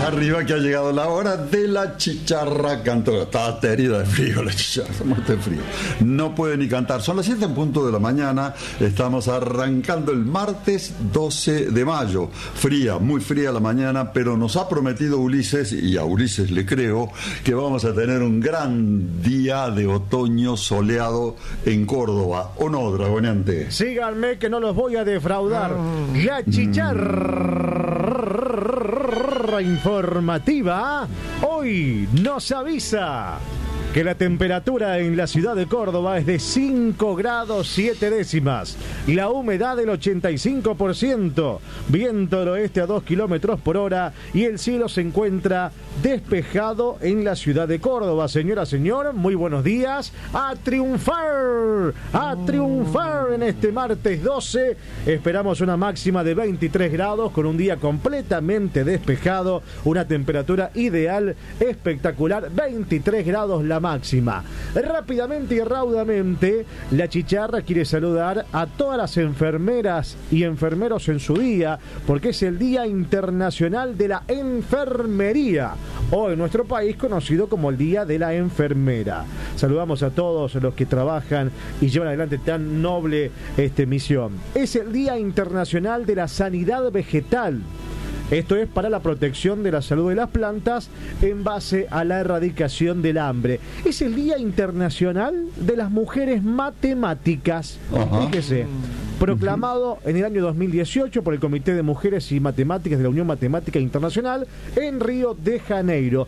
Arriba, que ha llegado la hora de la chicharra cantora. Está herida de frío la chicharra, muerta de frío. No puede ni cantar. Son las 7 en punto de la mañana. Estamos arrancando el martes 12 de mayo. Fría, muy fría la mañana, pero nos ha prometido Ulises, y a Ulises le creo, que vamos a tener un gran día de otoño soleado en Córdoba. ¿O no, Dragoneante? Síganme que no los voy a defraudar. La chicharra informativa hoy nos avisa que la temperatura en la ciudad de Córdoba es de 5 grados 7 décimas, la humedad del 85%, viento del oeste a 2 kilómetros por hora y el cielo se encuentra despejado en la ciudad de Córdoba. Señora, señor, muy buenos días. A triunfar en este martes 12. Esperamos una máxima de 23 grados con un día completamente despejado, una temperatura ideal, espectacular, 23 grados la máxima. Rápidamente y raudamente, la chicharra quiere saludar a todas las enfermeras y enfermeros en su día, porque es el Día Internacional de la Enfermería, o en nuestro país conocido como el Día de la Enfermera. Saludamos a todos los que trabajan y llevan adelante tan noble misión. Es el Día Internacional de la Sanidad Vegetal. Esto es para la protección de la salud de las plantas en base a la erradicación del hambre. Es el Día Internacional de las Mujeres Matemáticas. Fíjese, proclamado en el año 2018 por el Comité de Mujeres y Matemáticas de la Unión Matemática Internacional en Río de Janeiro.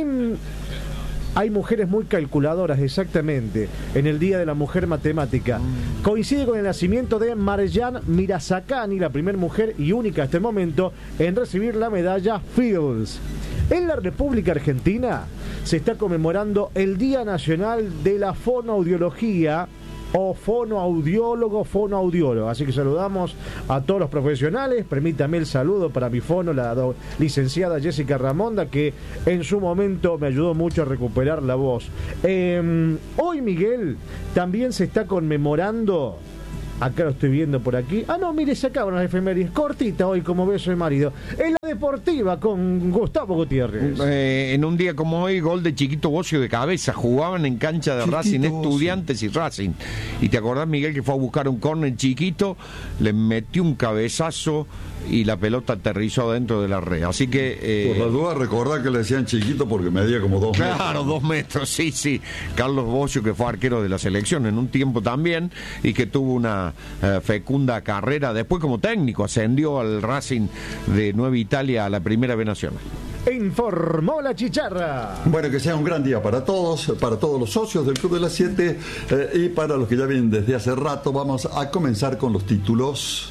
Hay mujeres muy calculadoras, exactamente, en el Día de la Mujer Matemática. Coincide con el nacimiento de Marjan Mirzakhani, la primera mujer y única hasta el momento en recibir la medalla Fields. En la República Argentina se está conmemorando el Día Nacional de la Fonoaudiología, o fonoaudiólogo. Así que saludamos a todos los profesionales. Permítame el saludo para mi fono, la licenciada Jessica Ramonda, que en su momento me ayudó mucho a recuperar la voz. Hoy, Miguel, también se está conmemorando, acá lo estoy viendo por aquí. No, mire, se acaban las efemérides. Cortita hoy, como beso de marido. En la deportiva con Gustavo Gutiérrez. En un día como hoy, gol de Chiquito Bocio de cabeza. Jugaban en cancha de Chiquito Racing, Bocio. Estudiantes y Racing. Y te acordás, Miguel, que fue a buscar un córner Chiquito, le metió un cabezazo y la pelota aterrizó dentro de la red. Así que... por la duda, recordá que le decían Chiquito porque medía como 2 metros. Claro, 2 metros, sí. Carlos Bocio, que fue arquero de la selección en un tiempo también, y que tuvo una fecunda carrera. Después, como técnico, ascendió al Racing de Nueva Italia a la Primera B Nacional. Informó la chicharra. Bueno, que sea un gran día para todos los socios del Club de las 7 y para los que ya vienen desde hace rato. Vamos a comenzar con los títulos.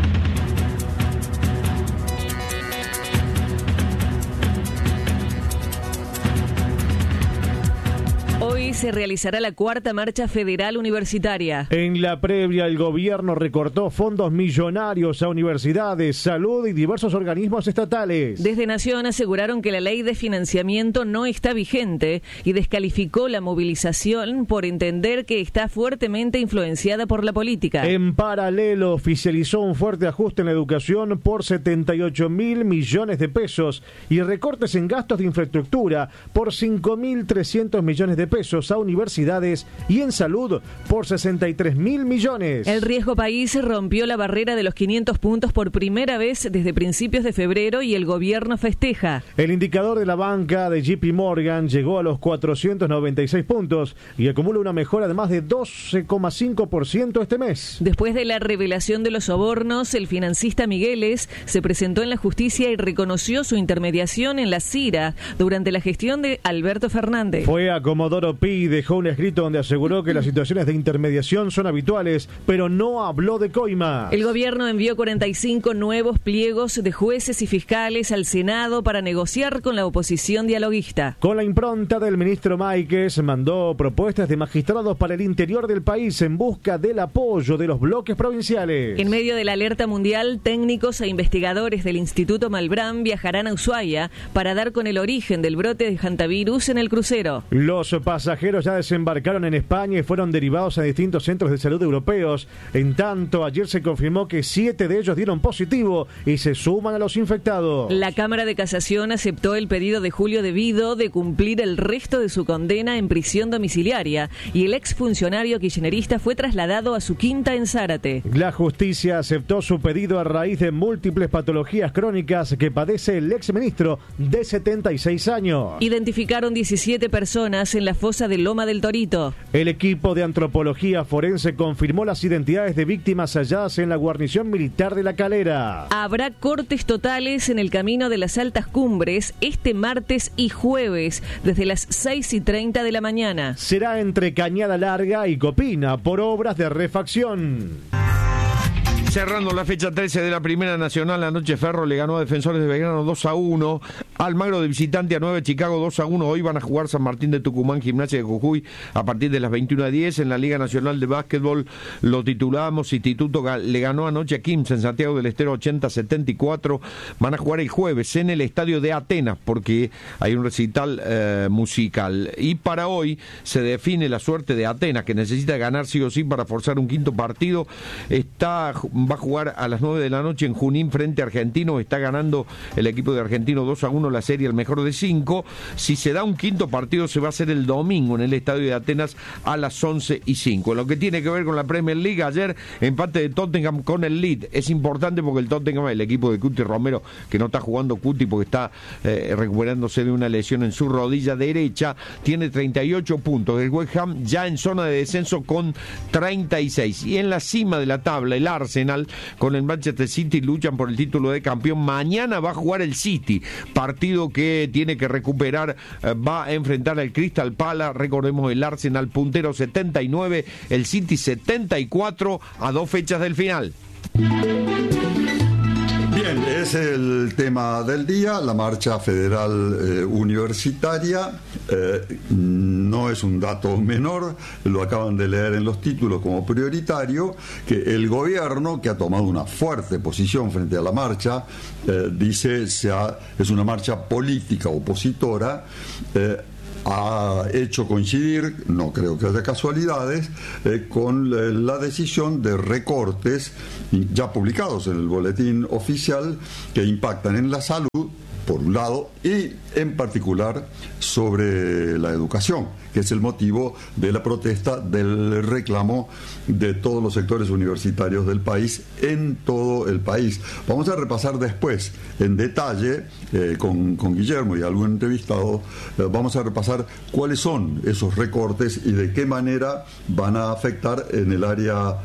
Hoy se realizará la 4ª Marcha Federal Universitaria. En la previa, el gobierno recortó fondos millonarios a universidades, salud y diversos organismos estatales. Desde Nación aseguraron que la ley de financiamiento no está vigente y descalificó la movilización por entender que está fuertemente influenciada por la política. En paralelo, oficializó un fuerte ajuste en la educación por 78.000 millones de pesos y recortes en gastos de infraestructura por 5.300 millones de pesos a universidades y en salud por 63.000 millones. El Riesgo País rompió la barrera de los 500 puntos por primera vez desde principios de febrero y el gobierno festeja. El indicador de la banca de JP Morgan llegó a los 496 puntos y acumula una mejora de más de 12,5% este mes. Después de la revelación de los sobornos, el financista Migueles se presentó en la justicia y reconoció su intermediación en la CIRA durante la gestión de Alberto Fernández. Fue a Comodoro Pi y dejó un escrito donde aseguró que las situaciones de intermediación son habituales, pero no habló de coimas. El gobierno envió 45 nuevos pliegos de jueces y fiscales al Senado para negociar con la oposición dialoguista. Con la impronta del ministro Máiquez, mandó propuestas de magistrados para el interior del país en busca del apoyo de los bloques provinciales. En medio de la alerta mundial, técnicos e investigadores del Instituto Malbrán viajarán a Ushuaia para dar con el origen del brote de hantavirus en el crucero. Los pasajeros pasajeros ya desembarcaron en España y fueron derivados a distintos centros de salud europeos. En tanto, ayer se confirmó que 7 de ellos dieron positivo y se suman a los infectados. La Cámara de Casación aceptó el pedido de Julio De Vido de cumplir el resto de su condena en prisión domiciliaria y el exfuncionario kirchnerista fue trasladado a su quinta en Zárate. La justicia aceptó su pedido a raíz de múltiples patologías crónicas que padece el exministro de 76 años. Identificaron 17 personas en la fosa de Loma del Torito. El equipo de antropología forense confirmó las identidades de víctimas halladas en la guarnición militar de La Calera. Habrá cortes totales en el camino de las altas cumbres este martes y jueves, desde las 6:30 de la mañana. Será entre Cañada Larga y Copina por obras de refacción. Cerrando la fecha 13 de la Primera Nacional, anoche Ferro le ganó a Defensores de Belgrano 2-1, Almagro de visitante a 9, Chicago 2-1. Hoy van a jugar San Martín de Tucumán, Gimnasia de Jujuy a partir de las 21:10. En la Liga Nacional de Básquetbol lo titulamos, Instituto le ganó anoche a Quimsa en Santiago del Estero 80-74. Van a jugar el jueves en el estadio de Atenas porque hay un recital musical. Y para hoy se define la suerte de Atenas, que necesita ganar sí o sí para forzar un quinto partido. Va a jugar a las 9 de la noche en Junín frente a Argentino. Está ganando el equipo de Argentino 2-1 la serie, el mejor de 5. Si se da un quinto partido, se va a hacer el domingo en el estadio de Atenas a las 11:05. En lo que tiene que ver con la Premier League, ayer empate de Tottenham con el Leeds. Es importante porque el Tottenham, el equipo de Cuti Romero, que no está jugando Cuti porque está recuperándose de una lesión en su rodilla derecha, tiene 38 puntos. El West Ham ya en zona de descenso con 36. Y en la cima de la tabla, el Arsenal con el Manchester City luchan por el título de campeón. Mañana va a jugar el City, partido que tiene que recuperar, va a enfrentar al Crystal Palace. Recordemos, el Arsenal puntero 79, el City 74 a 2 fechas del final. Bien, es el tema del día, la marcha federal universitaria. No es un dato menor, lo acaban de leer en los títulos como prioritario, que el gobierno, que ha tomado una fuerte posición frente a la marcha, dice es una marcha política opositora, ha hecho coincidir, no creo que haya casualidades, con la decisión de recortes ya publicados en el boletín oficial que impactan en la salud, por un lado, y en particular sobre la educación, que es el motivo de la protesta, del reclamo de todos los sectores universitarios del país, en todo el país. Vamos a repasar después, en detalle, con Guillermo y algún entrevistado, vamos a repasar cuáles son esos recortes y de qué manera van a afectar en el área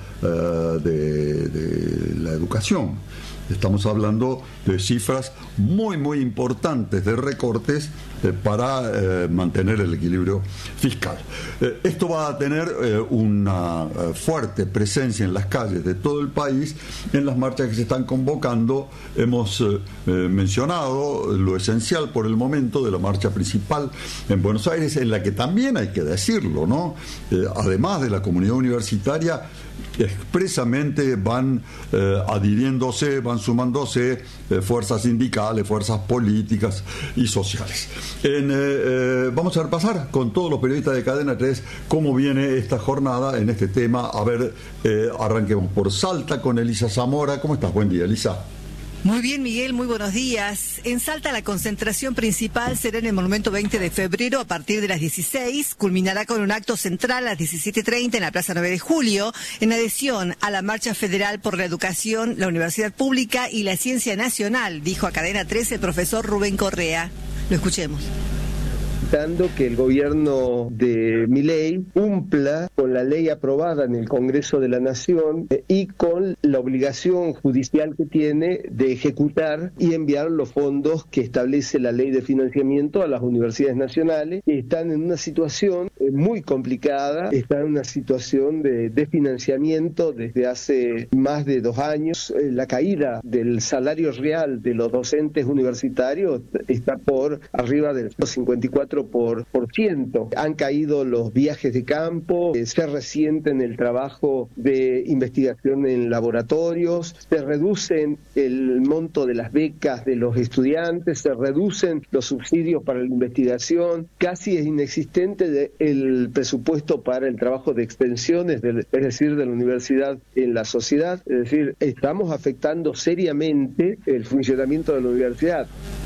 de la educación. Estamos hablando de cifras muy, muy importantes de recortes para mantener el equilibrio fiscal. Esto va a tener una fuerte presencia en las calles de todo el país, en las marchas que se están convocando. Hemos mencionado lo esencial por el momento de la marcha principal en Buenos Aires, en la que también hay que decirlo, ¿no? Además de la comunidad universitaria, expresamente van adhiriéndose, van sumándose fuerzas sindicales, fuerzas políticas y sociales. Vamos a repasar con todos los periodistas de Cadena 3 cómo viene esta jornada en este tema. A ver, arranquemos por Salta con Elisa Zamora. ¿Cómo estás? Buen día, Elisa. Muy bien, Miguel, muy buenos días. En Salta la concentración principal será en el Monumento 20 de febrero a partir de las 16. Culminará con un acto central a las 17:30 en la Plaza 9 de Julio, en adhesión a la Marcha Federal por la Educación, la Universidad Pública y la Ciencia Nacional, dijo a Cadena 13 el profesor Rubén Correa. Lo escuchemos. Que el gobierno de Milei cumpla con la ley aprobada en el Congreso de la Nación y con la obligación judicial que tiene de ejecutar y enviar los fondos que establece la ley de financiamiento a las universidades nacionales, que están en una situación muy complicada, están en una situación de desfinanciamiento desde hace más de 2 años. La caída del salario real de los docentes universitarios está por arriba del 54%. Han caído los viajes de campo, se resienten el trabajo de investigación en laboratorios, se reducen el monto de las becas de los estudiantes, se reducen los subsidios para la investigación, casi es inexistente el presupuesto para el trabajo de extensiones, es decir, de la universidad en la sociedad. Es decir, estamos afectando seriamente el funcionamiento de la universidad.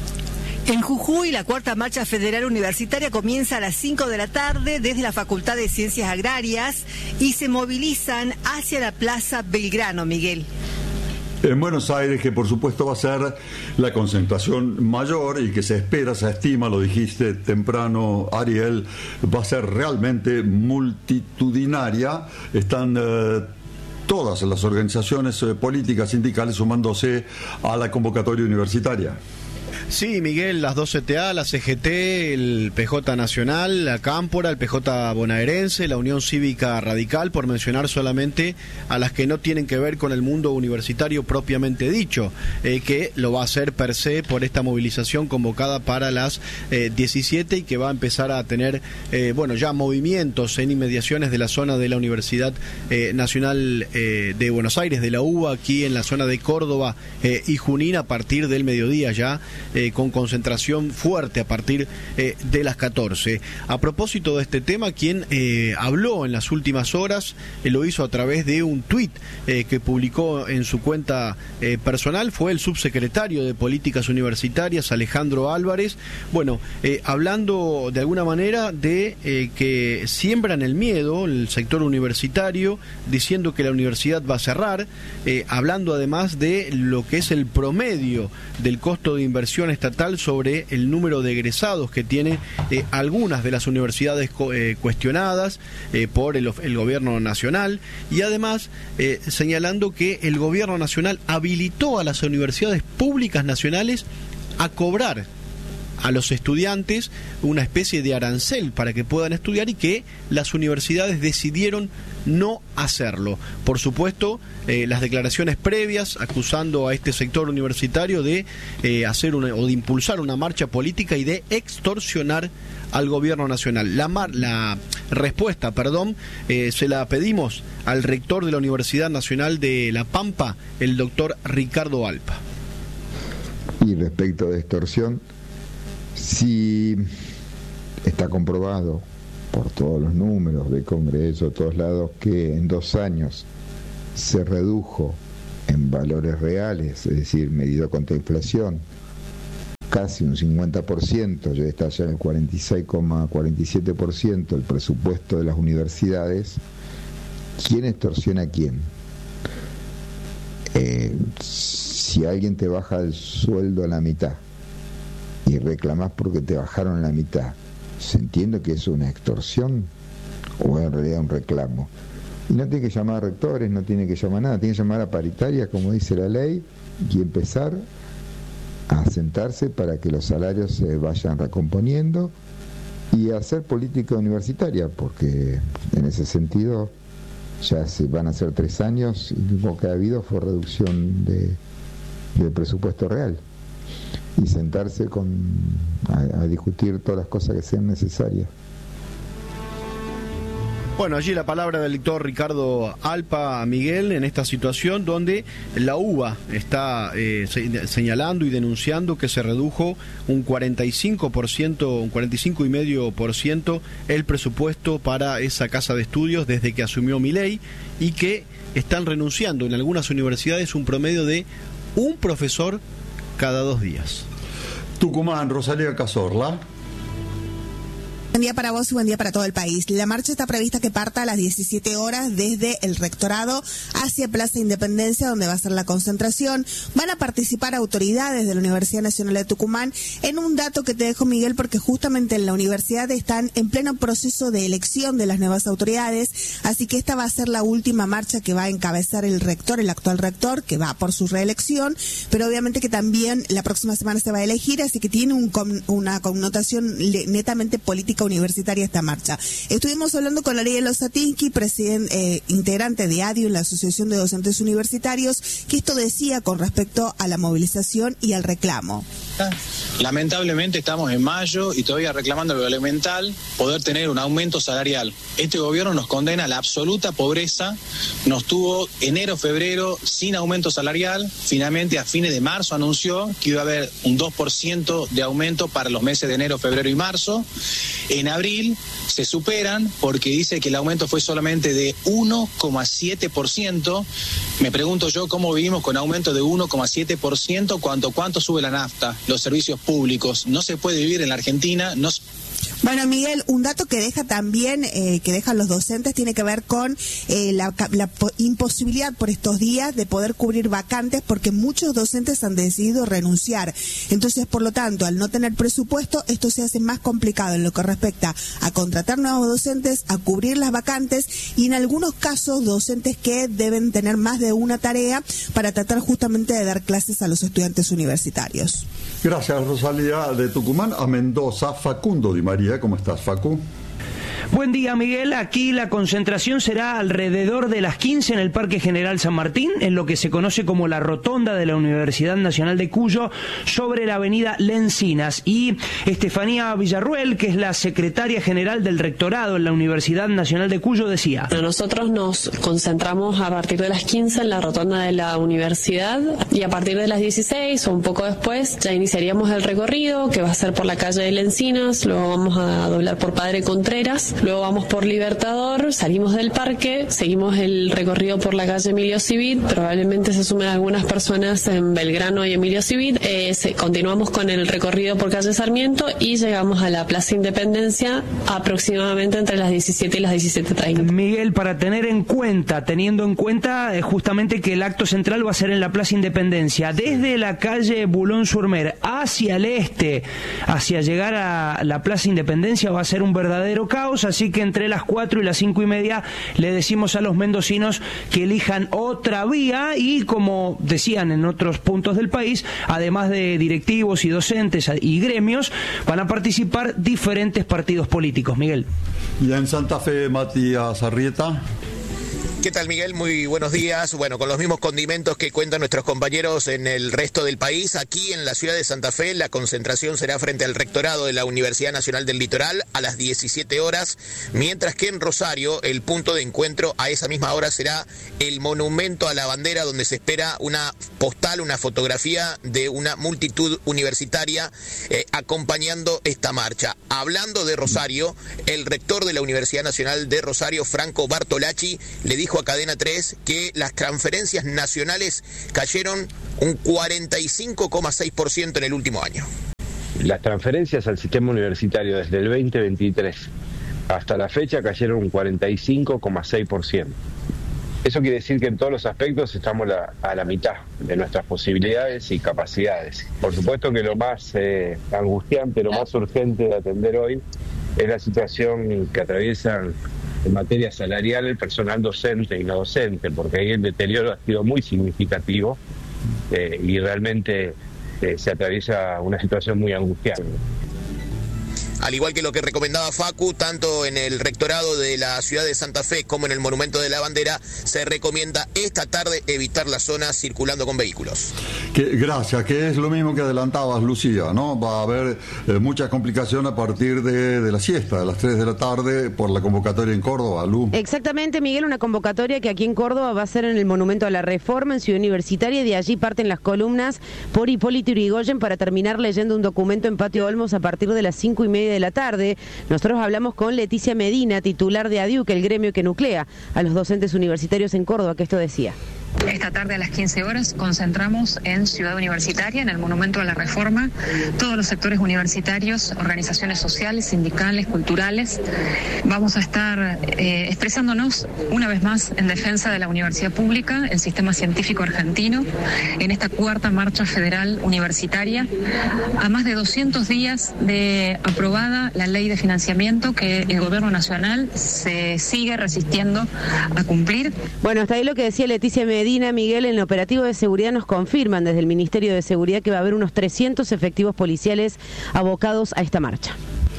En Jujuy, la cuarta marcha federal universitaria comienza a las 5 de la tarde desde la Facultad de Ciencias Agrarias y se movilizan hacia la Plaza Belgrano, Miguel. En Buenos Aires, que por supuesto va a ser la concentración mayor y que se espera, se estima, lo dijiste temprano, Ariel, va a ser realmente multitudinaria. Están todas las organizaciones políticas, sindicales sumándose a la convocatoria universitaria. Sí, Miguel, las dos CTA, la CGT, el PJ Nacional, la Cámpora, el PJ Bonaerense, la Unión Cívica Radical, por mencionar solamente a las que no tienen que ver con el mundo universitario propiamente dicho, que lo va a hacer per se por esta movilización convocada para las 17 y que va a empezar a tener, ya movimientos en inmediaciones de la zona de la Universidad Nacional de Buenos Aires, de la UBA, aquí en la zona de Córdoba y Junín, a partir del mediodía ya, con concentración fuerte a partir de las 14. A propósito de este tema, quien habló en las últimas horas, lo hizo a través de un tuit que publicó en su cuenta personal, fue el subsecretario de Políticas Universitarias, Alejandro Álvarez, hablando de alguna manera de que siembran el miedo el sector universitario, diciendo que la universidad va a cerrar, hablando además de lo que es el promedio del costo de inversión estatal sobre el número de egresados que tiene algunas de las universidades cuestionadas por el gobierno nacional, y además señalando que el gobierno nacional habilitó a las universidades públicas nacionales a cobrar a los estudiantes una especie de arancel para que puedan estudiar y que las universidades decidieron no hacerlo. Por supuesto, las declaraciones previas acusando a este sector universitario de hacer o de impulsar una marcha política y de extorsionar al gobierno nacional. La respuesta, se la pedimos al rector de la Universidad Nacional de La Pampa, el doctor Ricardo Alpa. Y respecto de extorsión, si está comprobado por todos los números de Congreso, todos lados, que en 2 años se redujo en valores reales, es decir, medido contra inflación, casi un 50%, ya está ya en el 46,47% el presupuesto de las universidades, ¿quién extorsiona a quién? Si alguien te baja el sueldo a la mitad y reclamás porque te bajaron la mitad, ¿se entiende que es una extorsión o en realidad un reclamo? Y no tiene que llamar a rectores, no tiene que llamar a nada, tiene que llamar a paritarias, como dice la ley, y empezar a sentarse para que los salarios se vayan recomponiendo y hacer política universitaria, porque en ese sentido ya se van a hacer 3 años y lo que ha habido fue reducción del presupuesto real. Y sentarse a discutir todas las cosas que sean necesarias. Bueno, allí la palabra del doctor Ricardo Alpa, Miguel, en esta situación donde la UBA está señalando y denunciando que se redujo un 45%, un 45,5% el presupuesto para esa casa de estudios desde que asumió Milei, y que están renunciando en algunas universidades un promedio de un profesor cada 2 días. Tucumán, Rosalía Cazorla. Buen día para vos y buen día para todo el país. La marcha está prevista que parta a las 17 horas desde el rectorado hacia Plaza Independencia, donde va a ser la concentración. Van a participar autoridades de la Universidad Nacional de Tucumán. En un dato que te dejo, Miguel, porque justamente en la universidad están en pleno proceso de elección de las nuevas autoridades, así que esta va a ser la última marcha que va a encabezar el rector, el actual rector, que va por su reelección, pero obviamente que también la próxima semana se va a elegir, así que tiene una connotación netamente política universitaria esta marcha. Estuvimos hablando con Ariel Osatinsky, integrante de ADIU, la Asociación de Docentes Universitarios, que esto decía con respecto a la movilización y al reclamo. Lamentablemente estamos en mayo y todavía reclamando lo elemental, poder tener un aumento salarial. Este gobierno nos condena a la absoluta pobreza, nos tuvo enero, febrero sin aumento salarial, finalmente a fines de marzo anunció que iba a haber un 2% de aumento para los meses de enero, febrero y marzo. En abril se superan porque dice que el aumento fue solamente de 1,7%. Me pregunto yo cómo vivimos con aumento de 1,7%, cuánto sube la nafta, los servicios públicos. No se puede vivir en la Argentina. Bueno, Miguel, un dato que deja también, que dejan los docentes, tiene que ver con la imposibilidad por estos días de poder cubrir vacantes, porque muchos docentes han decidido renunciar. Entonces, por lo tanto, al no tener presupuesto, esto se hace más complicado en lo que respecta a contratar nuevos docentes, a cubrir las vacantes y en algunos casos docentes que deben tener más de una tarea para tratar justamente de dar clases a los estudiantes universitarios. Gracias, Rosalía. De Tucumán a Mendoza, Facundo Di María. ¿Cómo estás, Facu? Buen día, Miguel. Aquí la concentración será alrededor de las 15 en el Parque General San Martín, en lo que se conoce como la rotonda de la Universidad Nacional de Cuyo, sobre la avenida Lencinas. Y Estefanía Villarruel, que es la secretaria general del rectorado en la Universidad Nacional de Cuyo, decía: Nosotros nos concentramos a partir de las 15 en la rotonda de la universidad y a partir de las 16 o un poco después ya iniciaríamos el recorrido, que va a ser por la calle de Lencinas, luego vamos a doblar por Padre Contreras, luego vamos por Libertador, salimos del parque, seguimos el recorrido por la calle Emilio Civit, probablemente se sumen algunas personas en Belgrano y Emilio Civit, continuamos con el recorrido por calle Sarmiento y llegamos a la Plaza Independencia aproximadamente entre las 17 y las 17:30. Miguel, para teniendo en cuenta justamente que el acto central va a ser en la Plaza Independencia, desde la calle Boulogne-sur-Mer hacia el este, hacia llegar a la Plaza Independencia, va a ser un verdadero caos, así que entre las 4 y las 5:30 le decimos a los mendocinos que elijan otra vía y, como decían en otros puntos del país, además de directivos y docentes y gremios, van a participar diferentes partidos políticos. Miguel. Y en Santa Fe, Matías Arrieta. ¿Qué tal, Miguel? Muy buenos días. Bueno, con los mismos condimentos que cuentan nuestros compañeros en el resto del país, aquí en la ciudad de Santa Fe la concentración será frente al rectorado de la Universidad Nacional del Litoral a las 17 horas, mientras que en Rosario el punto de encuentro a esa misma hora será el Monumento a la Bandera, donde se espera una postal, una fotografía de una multitud universitaria acompañando esta marcha. Hablando de Rosario, el rector de la Universidad Nacional de Rosario, Franco Bartolacci, le dijo a Cadena 3 que las transferencias nacionales cayeron un 45,6% en el último año. Las transferencias al sistema universitario desde el 2023 hasta la fecha cayeron un 45,6%. Eso quiere decir que en todos los aspectos estamos a la mitad de nuestras posibilidades y capacidades. Por supuesto que lo más angustiante, lo más urgente de atender hoy es la situación que atraviesan en materia salarial el personal docente y no docente, porque ahí el deterioro ha sido muy significativo y realmente se atraviesa una situación muy angustiante. Al igual que lo que recomendaba Facu, tanto en el rectorado de la ciudad de Santa Fe como en el Monumento de la Bandera, se recomienda esta tarde evitar la zona circulando con vehículos. Gracias, que es lo mismo que adelantabas, Lucía, ¿no? Va a haber mucha complicación a partir de la siesta, de las 3 de la tarde, por la convocatoria en Córdoba, Lu. Exactamente, Miguel, una convocatoria que aquí en Córdoba va a ser en el Monumento a la Reforma, en Ciudad Universitaria, y de allí parten las columnas por Hipólito Yrigoyen para terminar leyendo un documento en Patio Olmos a partir de las 5:30 de la tarde. Nosotros hablamos con Leticia Medina, titular de ADIUC, el gremio que nuclea a los docentes universitarios en Córdoba, que esto decía. Esta tarde a las 15 horas concentramos en Ciudad Universitaria, en el Monumento a la Reforma, todos los sectores universitarios, organizaciones sociales, sindicales, culturales. Vamos a estar expresándonos una vez más en defensa de la universidad pública, el sistema científico argentino, en esta cuarta marcha federal universitaria, a más de 200 días de aprobada la ley de financiamiento que el gobierno nacional se sigue resistiendo a cumplir. Bueno, hasta ahí lo que decía Leticia Medina. Miguel, en el operativo de seguridad nos confirman desde el Ministerio de Seguridad que va a haber unos 300 efectivos policiales abocados a esta marcha.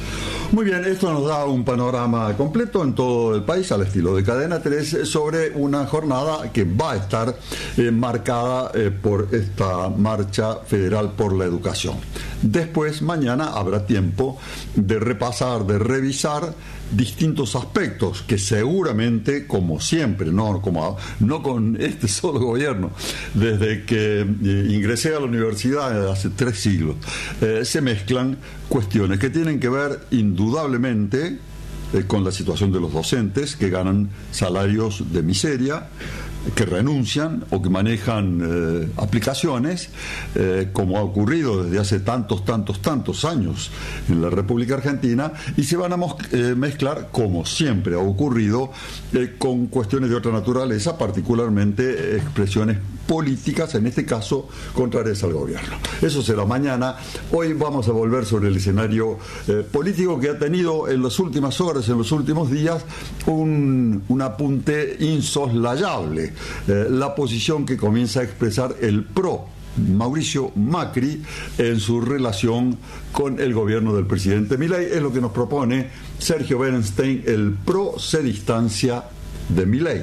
Muy bien, esto nos da un panorama completo en todo el país al estilo de Cadena 3 sobre una jornada que va a estar marcada por esta marcha federal por la educación. Después, mañana habrá tiempo de repasar, de revisar distintos aspectos que seguramente, como siempre, no con este solo gobierno, desde que ingresé a la universidad hace 3 siglos, se mezclan cuestiones que tienen que ver indudablemente con la situación de los docentes que ganan salarios de miseria, que renuncian o que manejan aplicaciones, como ha ocurrido desde hace tantos años en la República Argentina, y se van a mezclar, como siempre ha ocurrido, con cuestiones de otra naturaleza, particularmente expresiones políticas, en este caso contrarias al gobierno. Eso será mañana. Hoy vamos a volver sobre el escenario político que ha tenido en las últimas horas, en los últimos días, un apunte insoslayable. La posición que comienza a expresar el PRO, Mauricio Macri, en su relación con el gobierno del presidente Milei. Es lo que nos propone Sergio Berenstein. El PRO se distancia de Milei.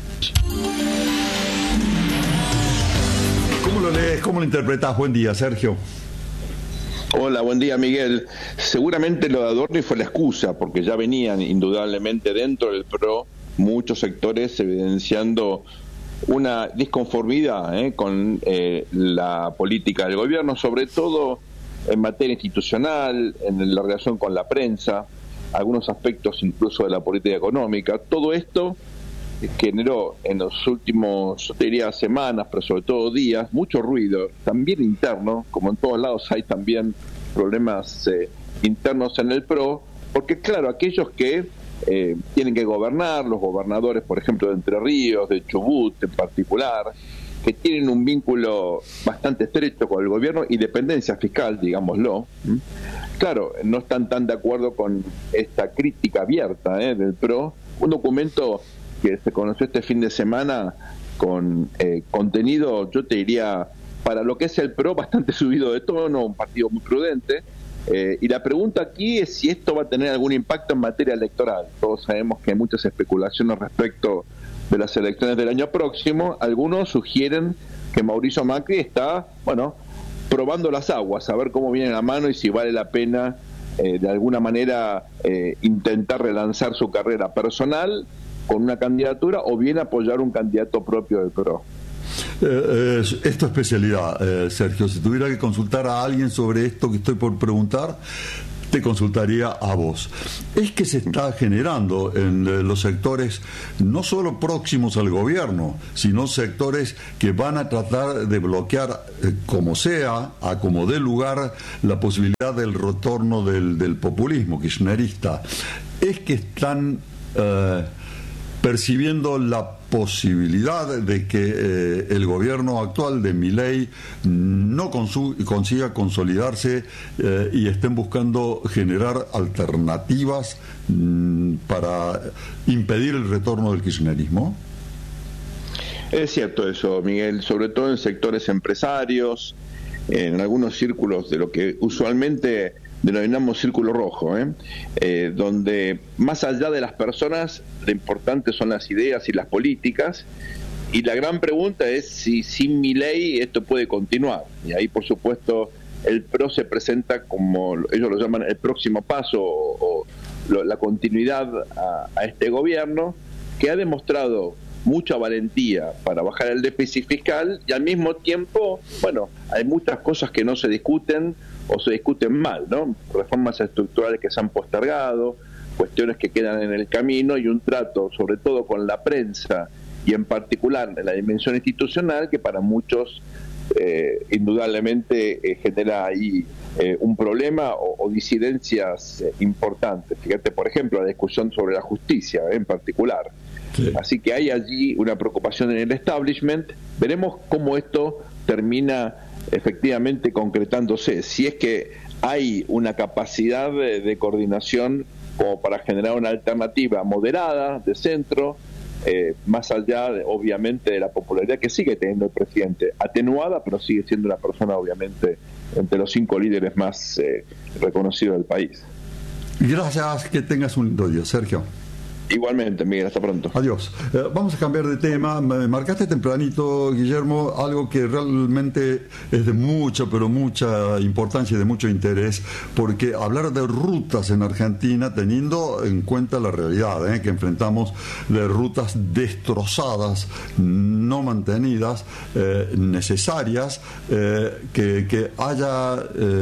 ¿Cómo lo lees? ¿Cómo lo interpretas? Buen día, Sergio. Hola, buen día, Miguel. Seguramente lo de Adorni fue la excusa, porque ya venían indudablemente dentro del PRO muchos sectores evidenciando una disconformidad con la política del gobierno, sobre todo en materia institucional, en la relación con la prensa, algunos aspectos incluso de la política económica. Todo esto generó en los últimos, te diría, semanas, pero sobre todo días, mucho ruido, también interno, como en todos lados hay también problemas internos en el PRO, porque claro, aquellos que tienen que gobernar, los gobernadores, por ejemplo, de Entre Ríos, de Chubut en particular, que tienen un vínculo bastante estrecho con el gobierno y dependencia fiscal, digámoslo, claro, no están tan de acuerdo con esta crítica abierta del PRO. Un documento que se conoció este fin de semana con contenido, yo te diría, para lo que es el PRO, bastante subido de tono, un partido muy prudente. Y la pregunta aquí es si esto va a tener algún impacto en materia electoral. Todos sabemos que hay muchas especulaciones respecto de las elecciones del año próximo. Algunos sugieren que Mauricio Macri está, probando las aguas, a ver cómo viene la mano y si vale la pena de alguna manera intentar relanzar su carrera personal con una candidatura o bien apoyar un candidato propio del PRO. Es tu especialidad, Sergio. Si tuviera que consultar a alguien sobre esto que estoy por preguntar, te consultaría a vos. Es que se está generando en los sectores no solo próximos al gobierno, sino sectores que van a tratar de bloquear, como sea, a como dé lugar, la posibilidad del retorno del populismo kirchnerista. Es que están percibiendo la posibilidad de que el gobierno actual de Milei no consiga consolidarse y estén buscando generar alternativas para impedir el retorno del kirchnerismo. Es cierto eso, Miguel, sobre todo en sectores empresarios, en algunos círculos de lo que usualmente denominamos círculo rojo, donde más allá de las personas, lo importante son las ideas y las políticas, y la gran pregunta es si sin Milei esto puede continuar. Y ahí, por supuesto, el PRO se presenta como, ellos lo llaman el próximo paso o la continuidad a este gobierno, que ha demostrado mucha valentía para bajar el déficit fiscal y al mismo tiempo, hay muchas cosas que no se discuten o se discuten mal, ¿no? Reformas estructurales que se han postergado, cuestiones que quedan en el camino y un trato, sobre todo con la prensa y en particular en la dimensión institucional, que para muchos indudablemente genera ahí un problema o disidencias importantes. Fíjate, por ejemplo, la discusión sobre la justicia en particular. Sí. Así que hay allí una preocupación en el establishment. Veremos cómo esto termina efectivamente concretándose, si es que hay una capacidad de coordinación como para generar una alternativa moderada, de centro, más allá obviamente de la popularidad que sigue teniendo el presidente, atenuada, pero sigue siendo una persona obviamente entre los 5 líderes más reconocidos del país. Gracias, que tengas un lindo día, Sergio. Igualmente, Miguel, hasta pronto. Adiós. Vamos a cambiar de tema. Me marcaste tempranito, Guillermo, algo que realmente es de mucha, pero mucha importancia y de mucho interés, porque hablar de rutas en Argentina, teniendo en cuenta la realidad que enfrentamos, de rutas destrozadas, no mantenidas, necesarias, que haya...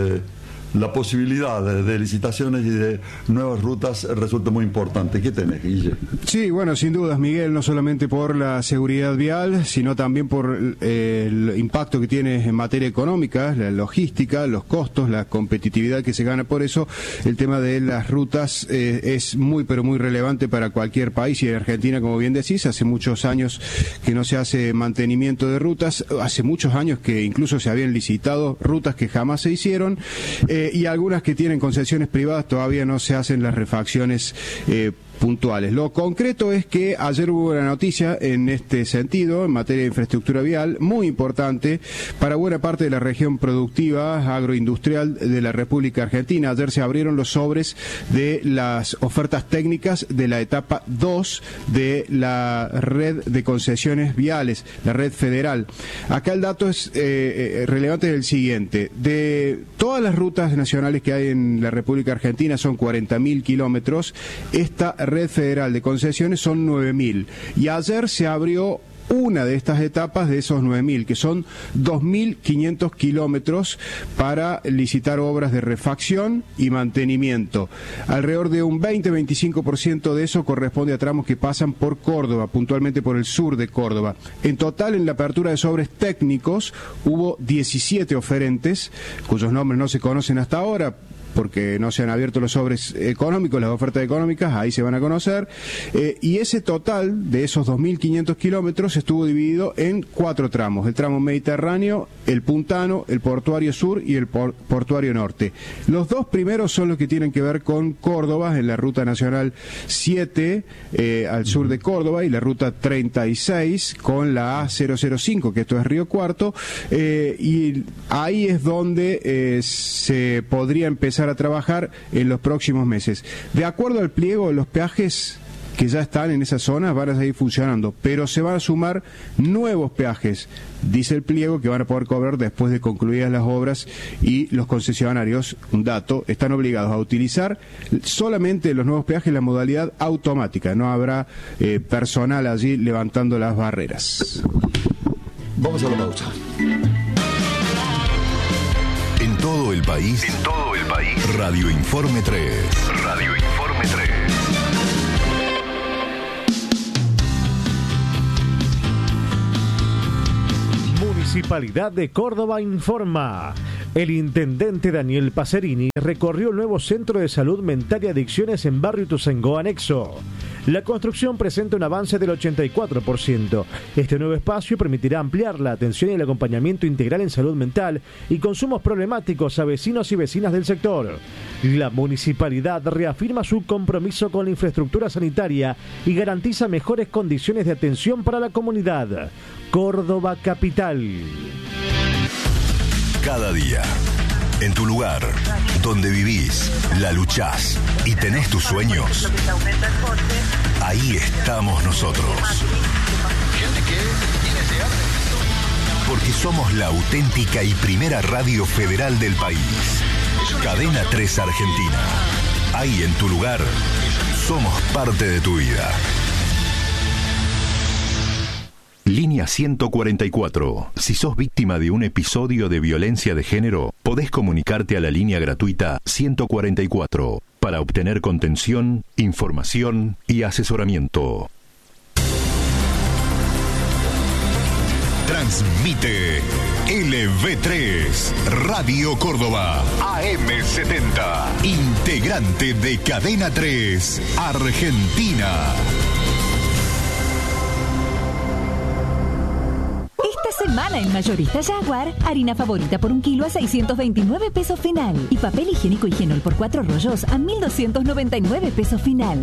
la posibilidad de licitaciones y de nuevas rutas resulta muy importante. ¿Qué tenés, Guille? Sí, bueno, sin dudas, Miguel, no solamente por la seguridad vial, sino también por el impacto que tiene en materia económica, la logística, los costos, la competitividad que se gana por eso. El tema de las rutas es muy, pero muy relevante para cualquier país, y en Argentina, como bien decís, hace muchos años que no se hace mantenimiento de rutas, hace muchos años que incluso se habían licitado rutas que jamás se hicieron, y algunas que tienen concesiones privadas todavía no se hacen las refacciones puntuales. Lo concreto es que ayer hubo una noticia en este sentido, en materia de infraestructura vial, muy importante para buena parte de la región productiva agroindustrial de la República Argentina. Ayer se abrieron los sobres de las ofertas técnicas de la etapa 2 de la red de concesiones viales, la red federal. Acá el dato es relevante, es el siguiente: de todas las rutas nacionales que hay en la República Argentina, son 40.000 kilómetros, esta red federal de concesiones son 9.000, y ayer se abrió una de estas etapas de esos 9.000, que son 2.500 kilómetros para licitar obras de refacción y mantenimiento. Alrededor de un 20-25% de eso corresponde a tramos que pasan por Córdoba, puntualmente por el sur de Córdoba. En total, en la apertura de sobres técnicos hubo 17 oferentes, cuyos nombres no se conocen hasta ahora, porque no se han abierto los sobres económicos, las ofertas económicas, ahí se van a conocer, y ese total de esos 2.500 kilómetros estuvo dividido en 4 tramos: el tramo mediterráneo, el puntano, el portuario sur y el portuario norte. Los 2 primeros son los que tienen que ver con Córdoba, en la ruta nacional 7 al sur de Córdoba, y la ruta 36 con la A005, que esto es Río Cuarto, y ahí es donde se podría empezar a trabajar en los próximos meses. De acuerdo al pliego, los peajes que ya están en esa zona van a seguir funcionando, pero se van a sumar nuevos peajes, dice el pliego, que van a poder cobrar después de concluidas las obras, y los concesionarios, un dato, están obligados a utilizar solamente los nuevos peajes en la modalidad automática. No habrá personal allí levantando las barreras. Vamos a la pausa. En todo el país. Radio Informe 3. Radio Informe 3. Municipalidad de Córdoba informa. El intendente Daniel Pacerini recorrió el nuevo Centro de Salud Mental y Adicciones en Barrio Ituzaingó Anexo. La construcción presenta un avance del 84%. Este nuevo espacio permitirá ampliar la atención y el acompañamiento integral en salud mental y consumos problemáticos a vecinos y vecinas del sector. La municipalidad reafirma su compromiso con la infraestructura sanitaria y garantiza mejores condiciones de atención para la comunidad. Córdoba Capital. Cada día, en tu lugar, donde vivís, la luchás y tenés tus sueños, ahí estamos nosotros. Porque somos la auténtica y primera radio federal del país. Cadena 3 Argentina. Ahí en tu lugar, somos parte de tu vida. Línea 144. Si sos víctima de un episodio de violencia de género, podés comunicarte a la línea gratuita 144 para obtener contención, información y asesoramiento. Transmite LV3 Radio Córdoba AM70, integrante de Cadena 3 Argentina. Esta semana en Mayorista Jaguar. Harina favorita por 1 kilo a 629 pesos final. Y papel higiénico Higienol por 4 rollos a 1.299 pesos final.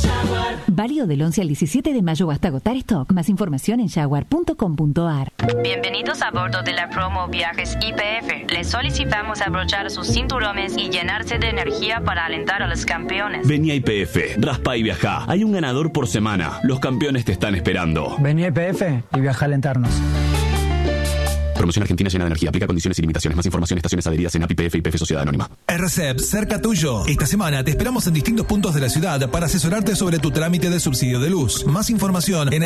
Válido del 11 al 17 de mayo hasta agotar stock. Más información en jaguar.com.ar. Bienvenidos a bordo de la promo Viajes YPF. Les solicitamos abrochar sus cinturones y llenarse de energía para alentar a los campeones. Vení a YPF, raspa y viajá. Hay un ganador por semana. Los campeones te están esperando. Vení a YPF y viaja a alentarnos. Promoción Argentina llena de energía. Aplica condiciones y limitaciones. Más información en estaciones adheridas en APIPF y YPF Sociedad Anónima. RCEP, cerca tuyo. Esta semana te esperamos en distintos puntos de la ciudad para asesorarte sobre tu trámite de subsidio de luz. Más información en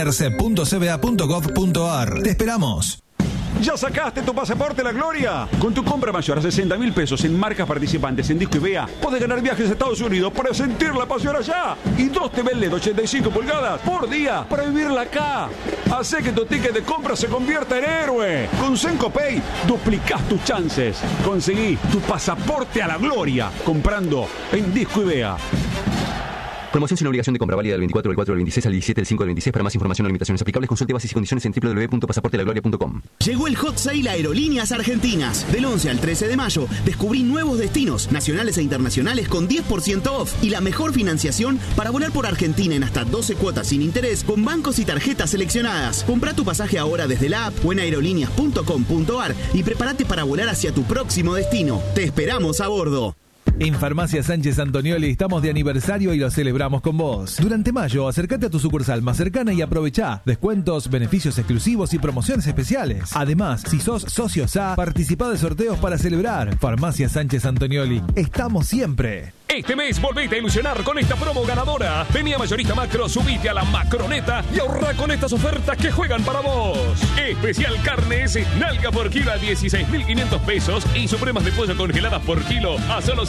rcep.cba.gov.ar. Te esperamos. ¿Ya sacaste tu pasaporte a la gloria? Con tu compra mayor a 60.000 pesos en marcas participantes en Disco y Vea, podés ganar viajes a Estados Unidos para sentir la pasión allá. Y 2 TV LED de 85 pulgadas por día para vivirla acá. Hacé que tu ticket de compra se convierta en héroe. Con Senco Pay duplicás tus chances. Conseguí tu pasaporte a la gloria comprando en Disco y Vea. Promoción sin obligación de compra, válida del 24 del 4 del 26 al 17 del 5 del 26. Para más información o limitaciones aplicables, consulte bases y condiciones en www.pasaportelagloria.com. Llegó el Hot Sale Aerolíneas Argentinas. Del 11 al 13 de mayo, descubrí nuevos destinos nacionales e internacionales con 10% off y la mejor financiación para volar por Argentina en hasta 12 cuotas sin interés con bancos y tarjetas seleccionadas. Comprá tu pasaje ahora desde la app o en aerolíneas.com.ar y prepárate para volar hacia tu próximo destino. Te esperamos a bordo. En Farmacia Sánchez Antonioli estamos de aniversario y lo celebramos con vos. Durante mayo, acércate a tu sucursal más cercana y aprovechá descuentos, beneficios exclusivos y promociones especiales. Además, si sos socio SA, participá de sorteos para celebrar. Farmacia Sánchez Antonioli, estamos siempre. Este mes volvete a ilusionar con esta promo ganadora. Vení a Mayorista Macro, subite a la Macroneta y ahorra con estas ofertas que juegan para vos. Especial carnes, nalga por kilo a 16.500 pesos y supremas de pollo congeladas por kilo a solo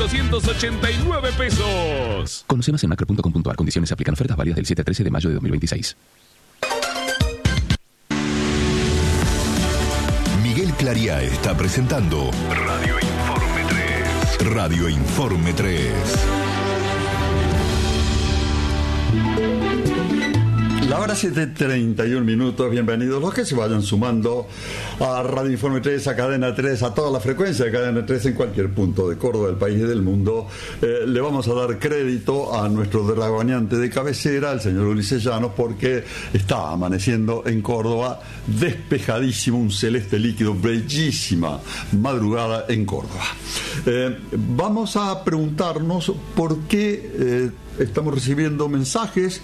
7.289 pesos. Conoce más en macro.com.ar. Condiciones se aplican. Ofertas válidas del 7 al 13 de mayo de 2026. Miguel Clariá está presentando Radio Informe 3. Radio Informe 3. La hora 7:31 minutos, bienvenidos los que se vayan sumando a Radio Informe 3, a Cadena 3, a toda la frecuencia de Cadena 3 en cualquier punto de Córdoba, del país y del mundo. Le vamos a dar crédito a nuestro dragoneante de cabecera, el señor Ulises Llanos, porque está amaneciendo en Córdoba despejadísimo, un celeste líquido, bellísima madrugada en Córdoba. Vamos a preguntarnos por qué estamos recibiendo mensajes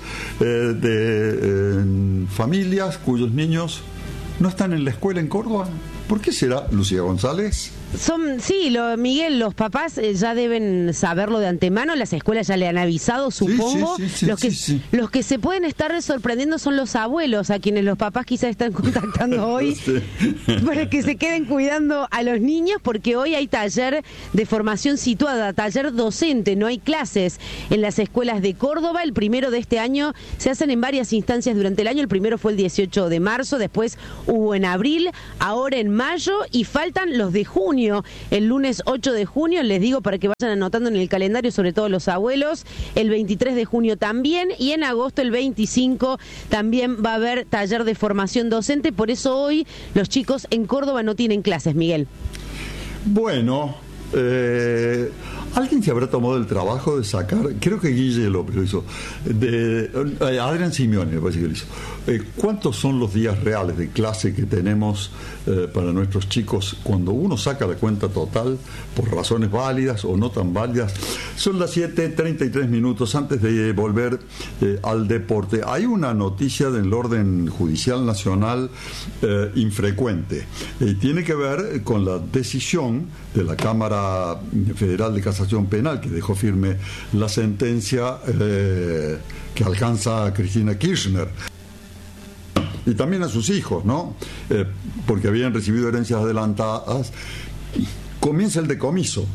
de familias cuyos niños no están en la escuela en Córdoba. ¿Por qué será, Lucía González? Miguel, los papás ya deben saberlo de antemano, las escuelas ya le han avisado, supongo. Los que se pueden estar sorprendiendo son los abuelos, a quienes los papás quizás están contactando hoy, para que se queden cuidando a los niños, porque hoy hay taller de formación situada, taller docente, no hay clases en las escuelas de Córdoba. El primero de este año se hacen en varias instancias durante el año, el primero fue el 18 de marzo, después hubo en abril, ahora en mayo, y faltan los de junio. El lunes 8 de junio, les digo para que vayan anotando en el calendario, sobre todo los abuelos, el 23 de junio también, y en agosto el 25 también va a haber taller de formación docente. Por eso hoy los chicos en Córdoba no tienen clases, Miguel. Bueno, alguien se habrá tomado el trabajo de sacar, creo que Guille López lo hizo, Adrián Simeone me parece que lo hizo. ¿Cuántos son los días reales de clase que tenemos para nuestros chicos cuando uno saca la cuenta total por razones válidas o no tan válidas? Son las 7:33 minutos antes de volver al deporte. Hay una noticia del orden judicial nacional infrecuente. Tiene que ver con la decisión de la Cámara Federal de Casación Penal, que dejó firme la sentencia que alcanza a Cristina Kirchner y también a sus hijos, ¿no? Porque habían recibido herencias adelantadas. Comienza el decomiso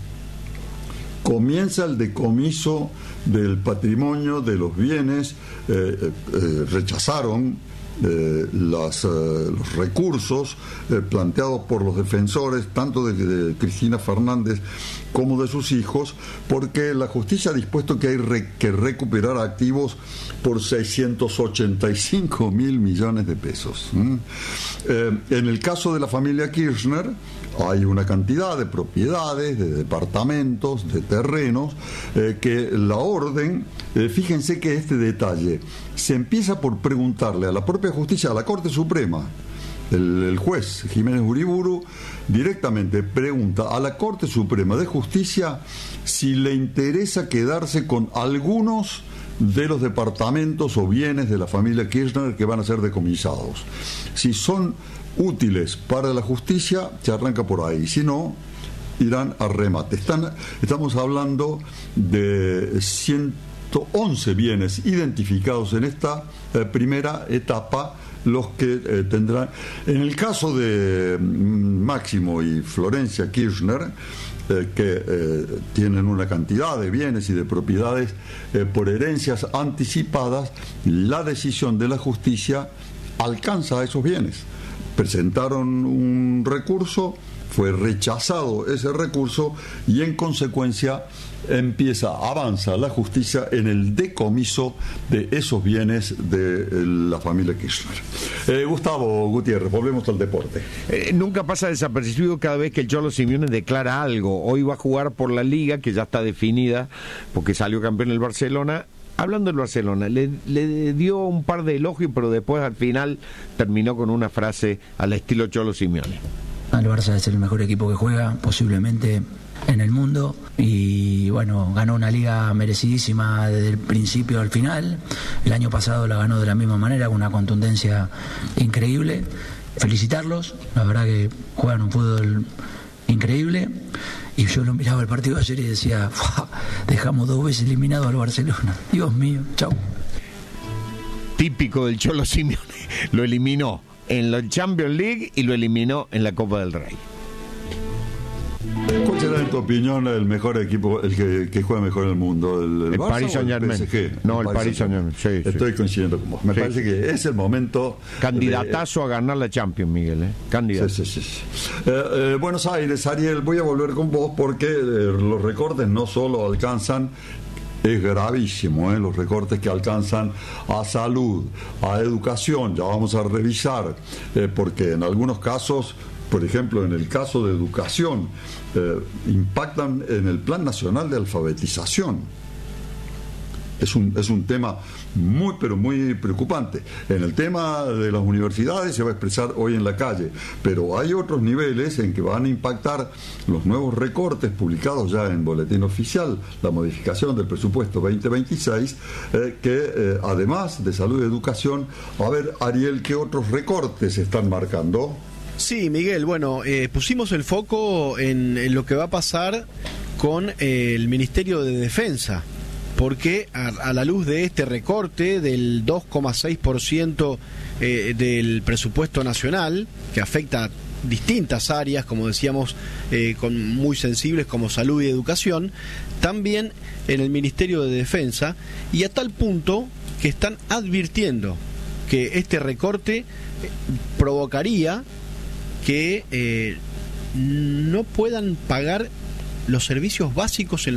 del patrimonio, de los bienes. Rechazaron los recursos planteados por los defensores, tanto de Cristina Fernández como de sus hijos, porque la justicia ha dispuesto que hay que recuperar activos por 685.000 millones de pesos. En el caso de la familia Kirchner, hay una cantidad de propiedades, de departamentos, de terrenos, que la orden, fíjense que este detalle, se empieza por preguntarle a la propia justicia, a la Corte Suprema. El juez Jiménez Uriburu directamente pregunta a la Corte Suprema de Justicia si le interesa quedarse con algunos de los departamentos o bienes de la familia Kirchner que van a ser decomisados. Si son útiles para la justicia, se arranca por ahí. Si no, irán a remate. Estamos hablando de 111 bienes identificados en esta primera etapa, los que tendrán. En el caso de Máximo y Florencia Kirchner, que tienen una cantidad de bienes y de propiedades por herencias anticipadas, la decisión de la justicia alcanza a esos bienes. Presentaron un recurso, fue rechazado ese recurso y en consecuencia avanza la justicia en el decomiso de esos bienes de la familia Kirchner. Gustavo Gutiérrez, volvemos al deporte. Nunca pasa desapercibido cada vez que el Cholo Simeone declara algo. Hoy va a jugar por la Liga, que ya está definida porque salió campeón el Barcelona. Hablando del Barcelona, le dio un par de elogios, pero después al final terminó con una frase al estilo Cholo Simeone. El Barça es el mejor equipo que juega posiblemente en el mundo y bueno, ganó una liga merecidísima desde el principio al final. El año pasado la ganó de la misma manera, con una contundencia increíble. Felicitarlos, la verdad que juegan un fútbol increíble. Y yo lo miraba el partido ayer y decía, dejamos 2 veces eliminado al Barcelona. Dios mío, chau. Típico del Cholo Simeone, lo eliminó en la Champions League y lo eliminó en la Copa del Rey. ¿Cuál será, en tu opinión, el mejor equipo, el que juega mejor en el mundo? ¿El Barça Paris Saint-Germain? No, el Paris Saint-Germain. Sí, Estoy coincidiendo con vos. Me parece que es el momento. Candidatazo a ganar la Champions, Miguel. Candidato. Sí. Buenos Aires, Ariel, voy a volver con vos porque los recortes no solo alcanzan. Es gravísimo, los recortes que alcanzan a salud, a educación, ya vamos a revisar, porque en algunos casos, por ejemplo, en el caso de educación, impactan en el Plan Nacional de Alfabetización. Es un tema muy, pero muy preocupante. En el tema de las universidades se va a expresar hoy en la calle, pero hay otros niveles en que van a impactar los nuevos recortes publicados ya en Boletín Oficial, la modificación del presupuesto 2026, que además de salud y educación, a ver, Ariel, ¿qué otros recortes se están marcando? Sí, Miguel, bueno, pusimos el foco en lo que va a pasar con el Ministerio de Defensa, porque a la luz de este recorte del 2,6% del presupuesto nacional, que afecta a distintas áreas, como decíamos, muy sensibles como salud y educación, también en el Ministerio de Defensa, y a tal punto que están advirtiendo que este recorte provocaría que no puedan pagar los servicios básicos en